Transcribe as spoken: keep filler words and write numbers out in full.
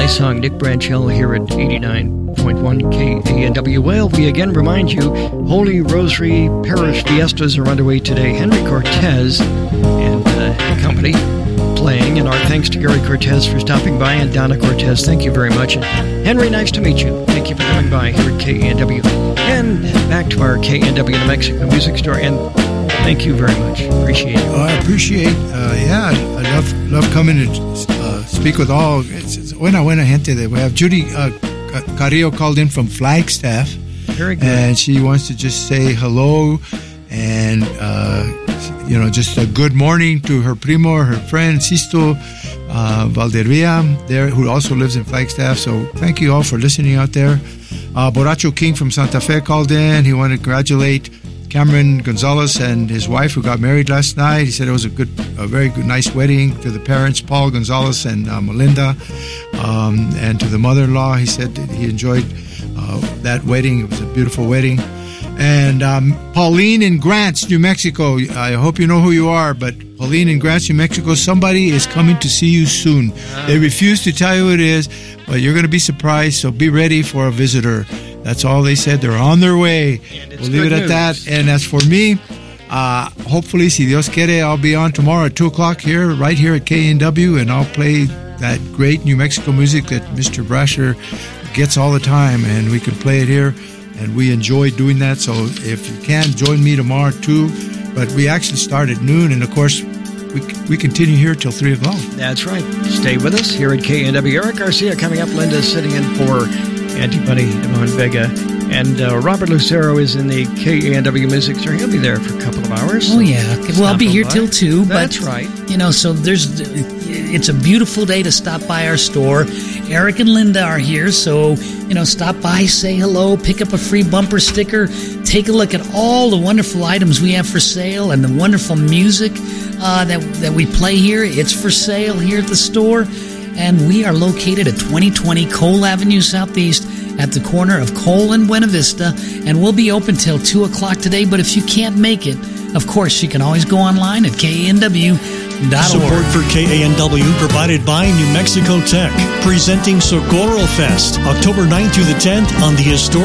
Nice song, Nick Branchell here at eighty-nine point one K A N W. Well, we again remind you, Holy Rosary Parish Fiestas are underway today. Henry Cortez and uh, company playing, and our thanks to Gary Cortez for stopping by, and Donna Cortez, thank you very much. And Henry, nice to meet you. Thank you for coming by here at K A N W. And back to our K A N W New Mexico Music Store, and thank you very much. Appreciate it. Oh, I appreciate, uh, yeah, I love love coming to uh, speak with all. It's, it's buena, buena gente. That we have Judy uh, Carrillo called in from Flagstaff. Very good. And she wants to just say hello and, uh, you know, just a good morning to her primo, her friend, Sisto uh, Valdervia, there, who also lives in Flagstaff. So thank you all for listening out there. Uh, Borracho King from Santa Fe called in. He wanted to congratulate Cameron Gonzalez and his wife who got married last night. He said it was a good, a very good, nice wedding to the parents, Paul Gonzalez and uh, Melinda, um, and to the mother-in-law. He said that he enjoyed uh, that wedding. It was a beautiful wedding. And um, Pauline in Grants, New Mexico. I hope you know who you are, but Pauline in Grants, New Mexico, somebody is coming to see you soon. They refuse to tell you who it is, but you're going to be surprised, so be ready for a visitor. That's all they said. They're on their way. We'll leave it at that. And as for me, uh, hopefully, si Dios quiere, I'll be on tomorrow at two o'clock here, right here at K N W, and I'll play that great New Mexico music that Mister Brasher gets all the time, and we can play it here, and we enjoy doing that. So if you can, join me tomorrow too. But we actually start at noon, and of course, we we continue here till three o'clock. That's right. Stay with us here at K N W. Eric Garcia coming up. Linda sitting in for Auntie Bunny Yvonne Vega. And uh, Robert Lucero is in the K A N W Music Store. He'll be there for a couple of hours. Oh, yeah. Well, I'll be here till two. That's but, right. You know, so there's, it's a beautiful day to stop by our store. Eric and Linda are here, so, you know, stop by, say hello, pick up a free bumper sticker, take a look at all the wonderful items we have for sale and the wonderful music uh, that, that we play here. It's for sale here at the store. And we are located at twenty twenty Cole Avenue Southeast at the corner of Cole and Buena Vista. And we'll be open till two o'clock today. But if you can't make it, of course, you can always go online at K A N W dot org. Support for K A N W provided by New Mexico Tech. Presenting Socorro Fest, October ninth through the tenth on the historic